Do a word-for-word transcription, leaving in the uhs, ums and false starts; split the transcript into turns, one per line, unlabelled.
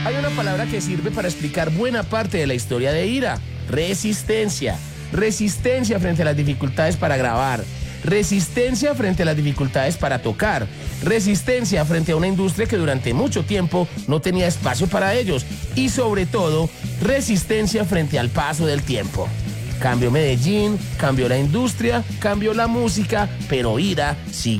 Hay una palabra que sirve para explicar buena parte de la historia de Ira: resistencia. Resistencia frente a las dificultades para grabar. Resistencia frente a las dificultades para tocar. Resistencia frente a una industria que durante mucho tiempo no tenía espacio para ellos. Y sobre todo, resistencia frente al paso del tiempo. Cambió Medellín, cambió la industria, cambió la música, pero Ira siguió.